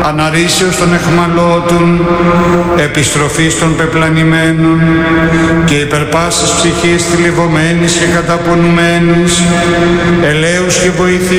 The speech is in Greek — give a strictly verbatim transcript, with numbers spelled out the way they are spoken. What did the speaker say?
αναρρήσεως των αιχμαλώτων, επιστροφής των πεπλανημένων και υπερπάσης ψυχής θλιβωμένης και καταπονουμένης, ελέους και βοηθείας